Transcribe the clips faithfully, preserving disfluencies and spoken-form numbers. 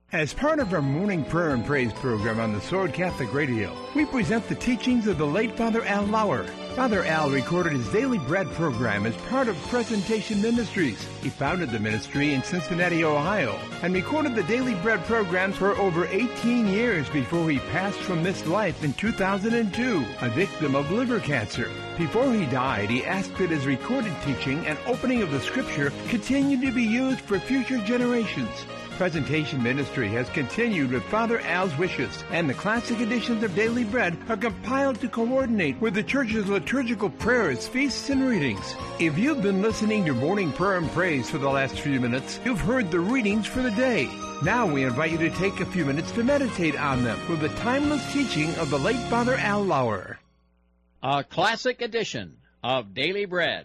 As part of our morning prayer and praise program on the Sword Catholic Radio, we present the teachings of the late Father Al Lauer. Father Al recorded his Daily Bread program as part of Presentation Ministries. He founded the ministry in Cincinnati, Ohio, and recorded the Daily Bread programs for over eighteen years before he passed from this life in two thousand two, a victim of liver cancer. Before he died, he asked that his recorded teaching and opening of the Scripture continue to be used for future generations. Presentation Ministry has continued with Father Al's wishes, and the classic editions of Daily Bread are compiled to coordinate with the Church's liturgical prayers, feasts, and readings. If you've been listening to Morning Prayer and Praise for the last few minutes, you've heard the readings for the day. Now we invite you to take a few minutes to meditate on them with the timeless teaching of the late Father Al Lauer. A classic edition of Daily Bread.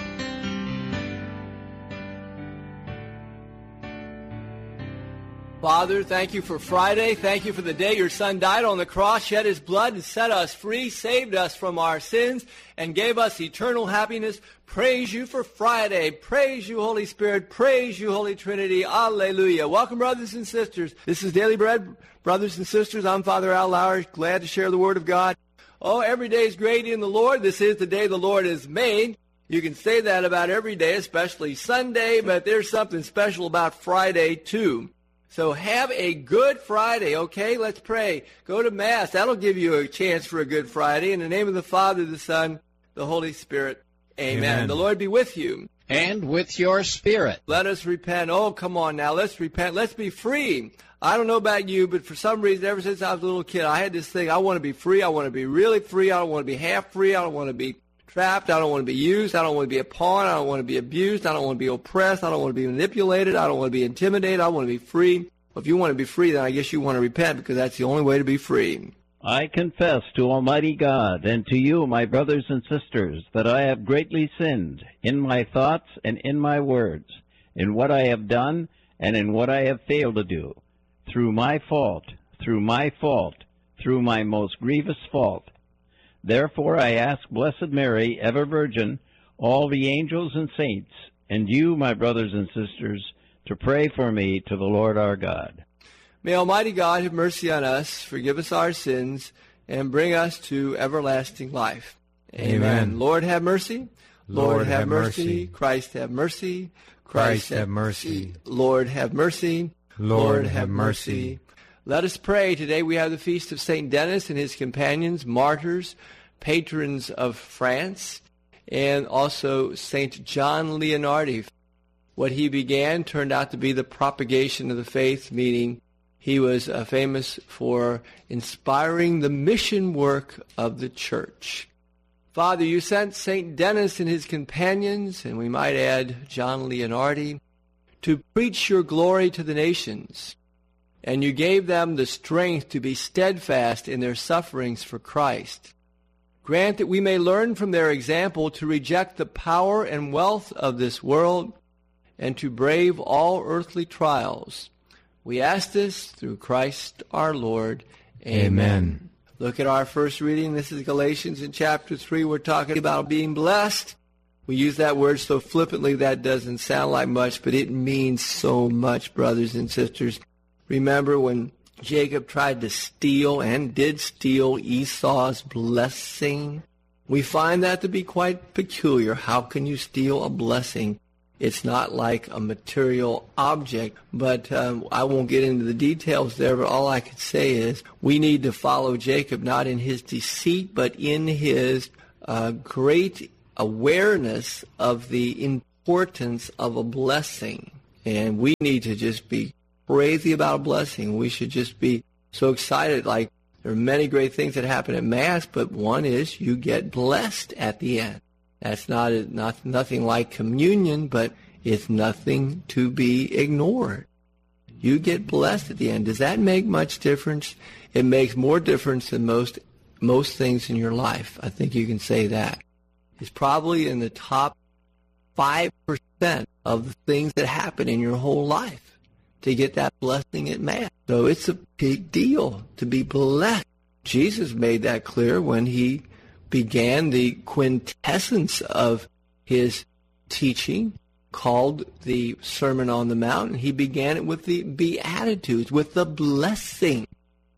Father, thank you for Friday. Thank you for the day your Son died on the cross, shed his blood, and set us free, saved us from our sins, and gave us eternal happiness. Praise you for Friday. Praise you, Holy Spirit. Praise you, Holy Trinity. Alleluia. Welcome, brothers and sisters. This is Daily Bread. Brothers and sisters, I'm Father Al Lauer, glad to share the Word of God. Oh, every day is great in the Lord. This is the day the Lord has made. You can say that about every day, especially Sunday, but there's something special about Friday, too. So have a good Friday, okay? Let's pray. Go to Mass. That'll give you a chance for a good Friday. In the name of the Father, the Son, the Holy Spirit. Amen. Amen. The Lord be with you. And with your spirit. Let us repent. Oh, come on now. Let's repent. Let's be free. I don't know about you, but for some reason, ever since I was a little kid, I had this thing. I want to be free. I want to be really free. I don't want to be half free. I don't want to be trapped. I don't want to be used. I don't want to be a pawn. I don't want to be abused. I don't want to be oppressed. I don't want to be manipulated. I don't want to be intimidated. I want to be free. Well, if you want to be free, then I guess you want to repent, because that's the only way to be free. I confess to Almighty God and to you, my brothers and sisters, that I have greatly sinned in my thoughts and in my words, in what I have done and in what I have failed to do, through my fault, through my fault, through my most grievous fault. Therefore I ask Blessed Mary, ever Virgin, all the angels and saints, and you, my brothers and sisters, to pray for me to the Lord our God. May Almighty God have mercy on us, forgive us our sins, and bring us to everlasting life. Amen. Amen. Lord, have mercy. Lord, Lord have, have mercy. mercy. Christ, have mercy. Christ, Christ have mercy. Lord, have mercy. Lord, Lord have mercy. mercy. Let us pray. Today we have the feast of Saint Denis and his companions, martyrs, patrons of France, and also Saint John Leonardi. What he began turned out to be the propagation of the faith, meaning he was uh, famous for inspiring the mission work of the church. Father, you sent Saint Denis and his companions, and we might add John Leonardi, to preach your glory to the nations. And you gave them the strength to be steadfast in their sufferings for Christ. Grant that we may learn from their example to reject the power and wealth of this world and to brave all earthly trials. We ask this through Christ our Lord. Amen. Amen. Look at our first reading. This is Galatians in chapter three. We're talking about being blessed. We use that word so flippantly that doesn't sound like much, but it means so much, brothers and sisters. Remember when Jacob tried to steal and did steal Esau's blessing? We find that to be quite peculiar. How can you steal a blessing? It's not like a material object, but um, I won't get into the details there, but all I could say is we need to follow Jacob, not in his deceit, but in his uh, great awareness of the importance of a blessing. And we need to just be crazy about a blessing. We should just be so excited. Like, there are many great things that happen at Mass, but one is you get blessed at the end. That's not, not nothing like communion, but it's nothing to be ignored. You get blessed at the end. Does that make much difference? It makes more difference than most most things in your life. I think you can say that. It's probably in the top five percent of the things that happen in your whole life to get that blessing at Mass. So it's a big deal to be blessed. Jesus made that clear when he began the quintessence of his teaching, called the Sermon on the Mount, and he began it with the Beatitudes, with the blessing.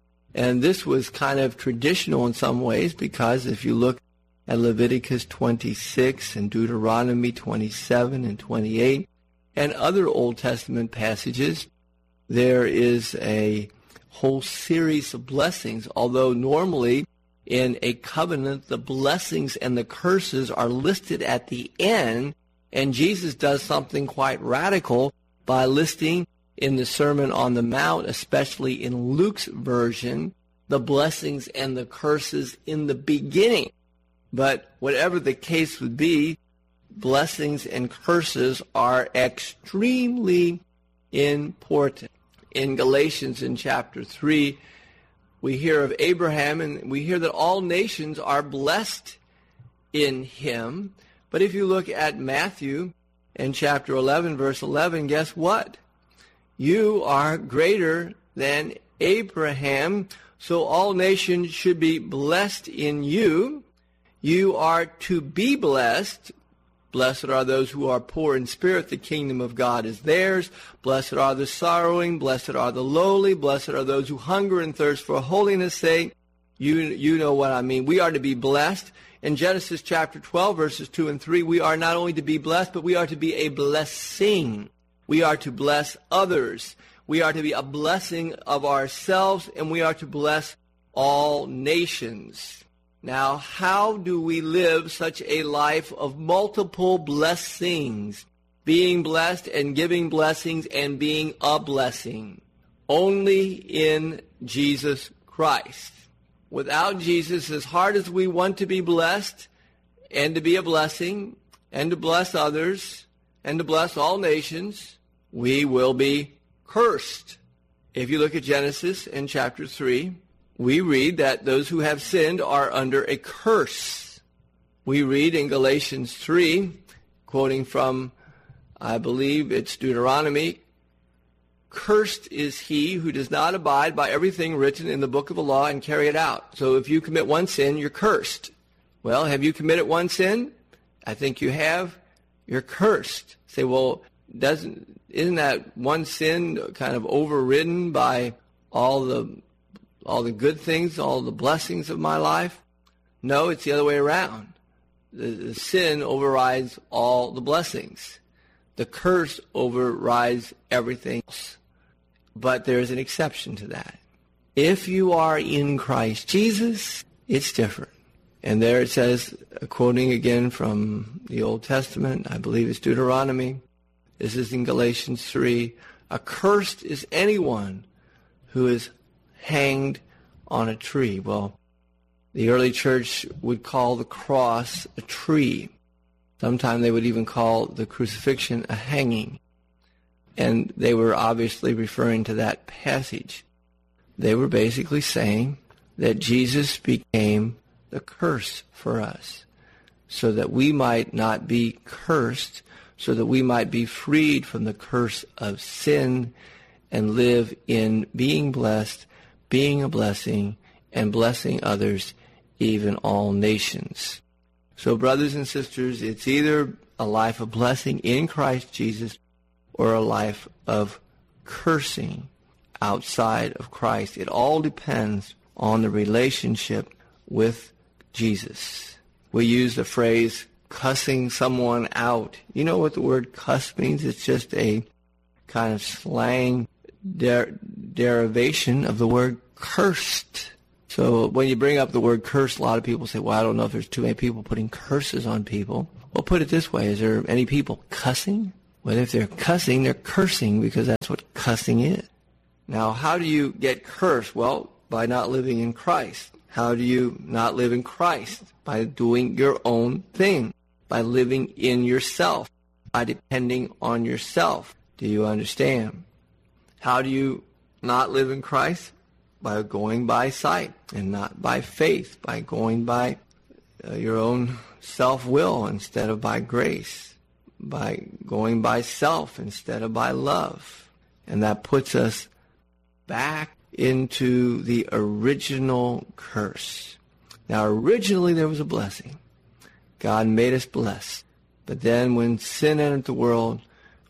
And this was kind of traditional in some ways, because if you look at Leviticus twenty-six and Deuteronomy twenty-seven and twenty-eight and other Old Testament passages, there is a whole series of blessings, although normally in a covenant the blessings and the curses are listed at the end, and Jesus does something quite radical by listing in the Sermon on the Mount, especially in Luke's version, the blessings and the curses in the beginning. But whatever the case would be, blessings and curses are extremely important. In Galatians in chapter three, we hear of Abraham, and we hear that all nations are blessed in him. But if you look at Matthew in chapter eleven, verse eleven, guess what? You are greater than Abraham, so all nations should be blessed in you. You are to be blessed. Blessed are those who are poor in spirit, the kingdom of God is theirs. Blessed are the sorrowing, blessed are the lowly, blessed are those who hunger and thirst for holiness' sake. You, you know what I mean. We are to be blessed. In Genesis chapter twelve, verses two and three, we are not only to be blessed, but we are to be a blessing. We are to bless others. We are to be a blessing of ourselves, and we are to bless all nations. Now, how do we live such a life of multiple blessings? Being blessed and giving blessings and being a blessing. Only in Jesus Christ. Without Jesus, as hard as we want to be blessed and to be a blessing and to bless others and to bless all nations, we will be cursed. If you look at Genesis in chapter three, we read that those who have sinned are under a curse. We read in Galatians three, quoting from, I believe it's Deuteronomy, cursed is he who does not abide by everything written in the book of the law and carry it out. So if you commit one sin, you're cursed. Well, have you committed one sin? I think you have. You're cursed. Say, well, doesn't isn't that one sin kind of overridden by all the all the good things, all the blessings of my life? No, it's the other way around. The, the sin overrides all the blessings. The curse overrides everything else. But there's an exception to that. If you are in Christ Jesus, it's different. And there it says, quoting again from the Old Testament, I believe it's Deuteronomy, this is in Galatians three, accursed is anyone who is hanged on a tree. Well, the early church would call the cross a tree. Sometimes they would even call the crucifixion a hanging. And they were obviously referring to that passage. They were basically saying that Jesus became the curse for us, so that we might not be cursed, so that we might be freed from the curse of sin and live in being blessed, being a blessing, and blessing others, even all nations. So, brothers and sisters, it's either a life of blessing in Christ Jesus or a life of cursing outside of Christ. It all depends on the relationship with Jesus. We use the phrase cussing someone out. You know what the word cuss means? It's just a kind of slang der- derivation of the word cursed. So when you bring up the word curse, a lot of people say, well, I don't know if there's too many people putting curses on people. Well, put it this way. Is there any people cussing? Well, if they're cussing, they're cursing, because that's what cussing is. Now, how do you get cursed? Well, by not living in Christ. How do you not live in Christ? By doing your own thing, by living in yourself, by depending on yourself. Do you understand? How do you not live in Christ? By going by sight and not by faith, by going by uh, your own self-will instead of by grace, by going by self instead of by love. And that puts us back into the original curse. Now, originally there was a blessing. God made us blessed. But then when sin entered the world,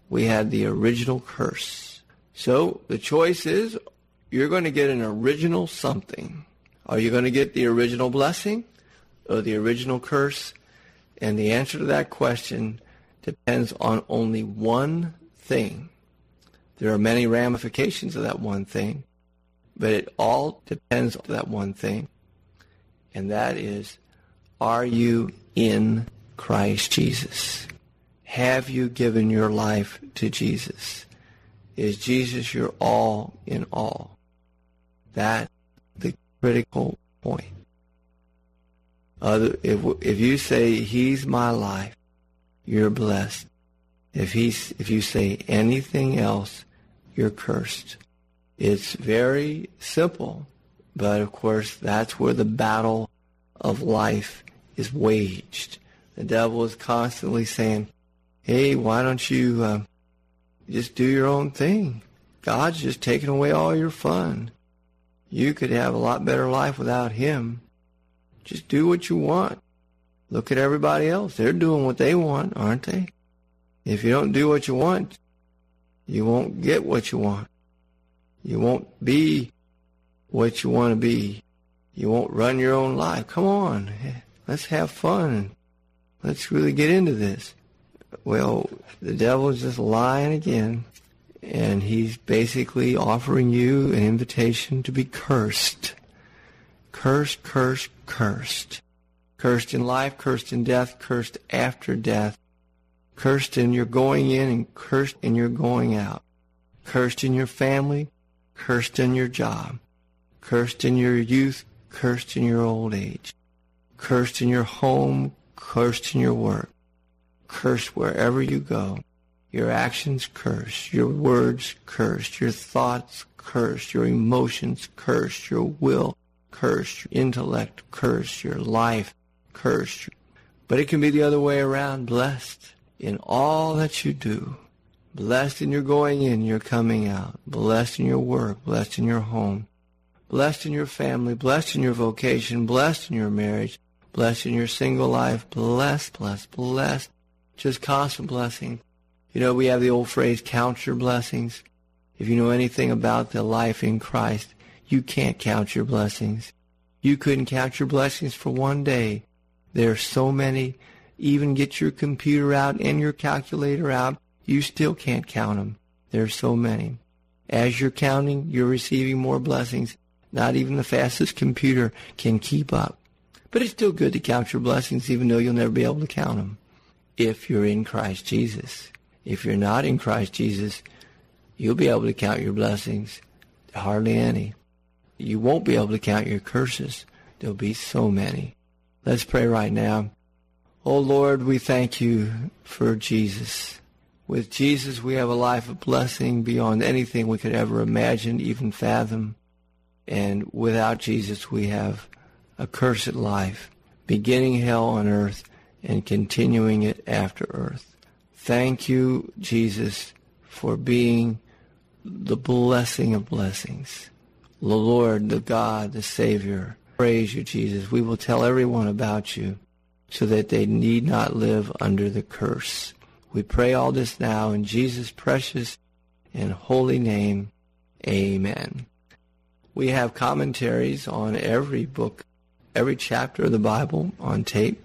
we had the original curse. So the choice is, you're going to get an original something. Are you going to get the original blessing or the original curse? And the answer to that question depends on only one thing. There are many ramifications of that one thing, but it all depends on that one thing. And that is, are you in Christ Jesus? Have you given your life to Jesus? Is Jesus your all in all? That's the critical point. Other, if, if you say, he's my life, you're blessed. If he's, if you say anything else, you're cursed. It's very simple, but of course that's where the battle of life is waged. The devil is constantly saying, hey, why don't you uh, just do your own thing? God's just taking away all your fun. You could have a lot better life without him. Just do what you want. Look at everybody else. They're doing what they want, aren't they? If you don't do what you want, you won't get what you want. You won't be what you want to be. You won't run your own life. Come on, let's have fun. Let's really get into this. Well, the devil is just lying again, and he's basically offering you an invitation to be cursed. Cursed, cursed, cursed. Cursed in life, cursed in death, cursed after death. Cursed in your going in and cursed in your going out. Cursed in your family, cursed in your job. Cursed in your youth, cursed in your old age. Cursed in your home, cursed in your work. Cursed wherever you go. Your actions cursed, your words cursed, your thoughts cursed, your emotions cursed, your will cursed, your intellect cursed, your life cursed. But it can be the other way around, blessed in all that you do. Blessed in your going in, your coming out. Blessed in your work, blessed in your home. Blessed in your family, blessed in your vocation, blessed in your marriage, blessed in your single life, blessed, blessed, blessed. Just constant blessing. You know, we have the old phrase, count your blessings. If you know anything about the life in Christ, you can't count your blessings. You couldn't count your blessings for one day. There are so many. Even get your computer out and your calculator out, you still can't count them. There are so many. As you're counting, you're receiving more blessings. Not even the fastest computer can keep up. But it's still good to count your blessings, even though you'll never be able to count them. If you're in Christ Jesus. If you're not in Christ Jesus, you'll be able to count your blessings. Hardly any. You won't be able to count your curses. There'll be so many. Let's pray right now. Oh Lord, we thank you for Jesus. With Jesus, we have a life of blessing beyond anything we could ever imagine, even fathom. And without Jesus, we have a cursed life, beginning hell on earth and continuing it after earth. Thank you, Jesus, for being the blessing of blessings. The Lord, the God, the Savior. Praise you, Jesus. We will tell everyone about you so that they need not live under the curse. We pray all this now in Jesus' precious and holy name. Amen. We have commentaries on every book, every chapter of the Bible on tape.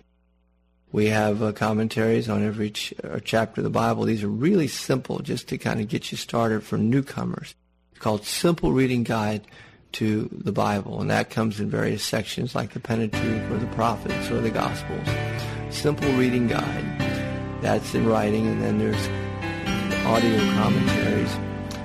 We have uh, commentaries on every ch- uh, chapter of the Bible. These are really simple, just to kind of get you started for newcomers. It's called Simple Reading Guide to the Bible, and that comes in various sections like the Pentateuch or the Prophets or the Gospels. Simple Reading Guide. That's in writing, and then there's audio commentaries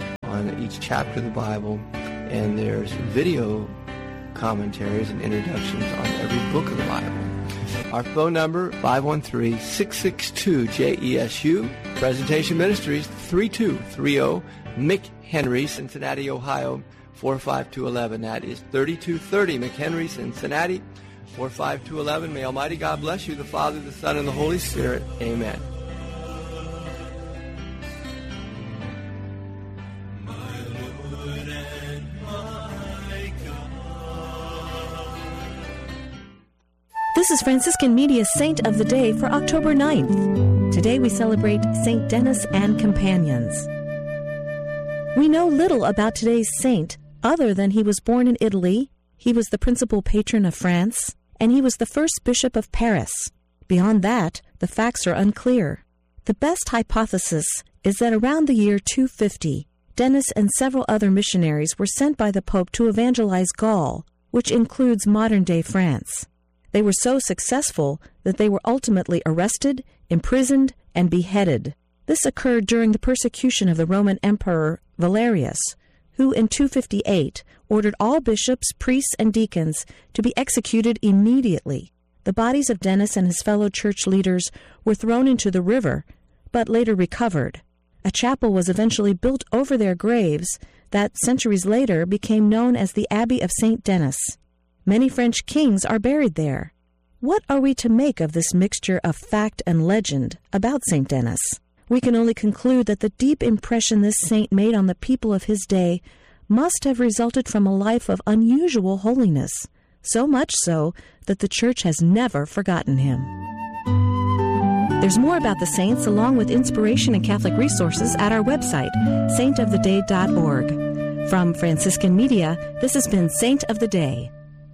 on each chapter of the Bible, and there's video commentaries and introductions on every book of the Bible. Our phone number, five one three, six six two, J E S U. Presentation Ministries, three two three zero, McHenry, Cincinnati, Ohio, four five two one one. That is thirty-two thirty McHenry, Cincinnati, four five two one one. May Almighty God bless you, the Father, the Son, and the Holy Spirit. Amen. This is Franciscan Media's Saint of the Day for October ninth. Today we celebrate Saint Denis and companions. We know little about today's saint other than he was born in Italy, he was the principal patron of France, and he was the first bishop of Paris. Beyond that, the facts are unclear. The best hypothesis is that around the year two fifty, Denis and several other missionaries were sent by the Pope to evangelize Gaul, which includes modern-day France. They were so successful that they were ultimately arrested, imprisoned, and beheaded. This occurred during the persecution of the Roman Emperor Valerius, who in two fifty-eight ordered all bishops, priests, and deacons to be executed immediately. The bodies of Denis and his fellow church leaders were thrown into the river, but later recovered. A chapel was eventually built over their graves that, centuries later, became known as the Abbey of Saint Denis. Many French kings are buried there. What are we to make of this mixture of fact and legend about Saint Denis? We can only conclude that the deep impression this saint made on the people of his day must have resulted from a life of unusual holiness, so much so that the Church has never forgotten him. There's more about the saints along with inspiration and Catholic resources at our website, saint of the day dot org. From Franciscan Media, this has been Saint of the Day.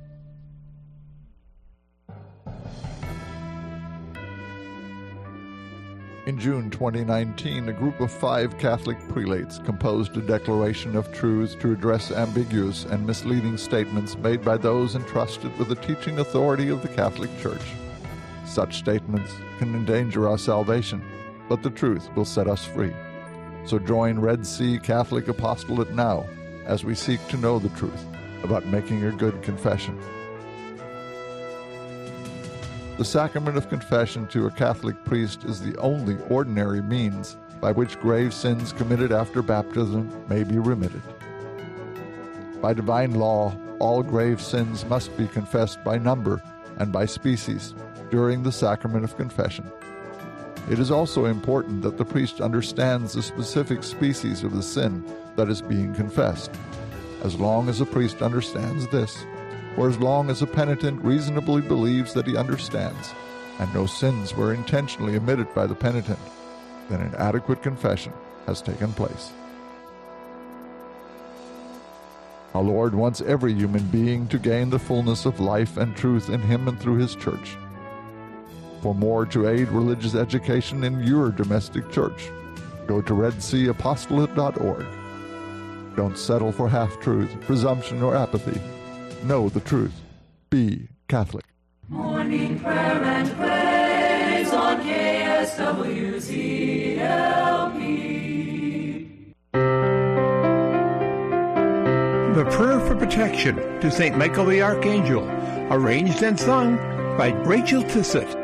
In June twenty nineteen, a group of five Catholic prelates composed a declaration of truth to address ambiguous and misleading statements made by those entrusted with the teaching authority of the Catholic Church. Such statements can endanger our salvation, but the truth will set us free. So join Red Sea Catholic Apostolate now as we seek to know the truth about making a good confession. The sacrament of confession to a Catholic priest is the only ordinary means by which grave sins committed after baptism may be remitted. By divine law, all grave sins must be confessed by number and by species during the sacrament of confession. It is also important that the priest understands the specific species of the sin that is being confessed. As long as a priest understands this, or as long as a penitent reasonably believes that he understands, and no sins were intentionally omitted by the penitent, then an adequate confession has taken place. Our Lord wants every human being to gain the fullness of life and truth in Him and through His Church. For more to aid religious education in your domestic church, go to red sea apostolate dot org. Don't settle for half-truth, presumption, or apathy. Know the truth. Be Catholic. Morning prayer and praise on K S W Z L P. The Prayer for Protection to Saint Michael the Archangel, arranged and sung by Rachel Tissett.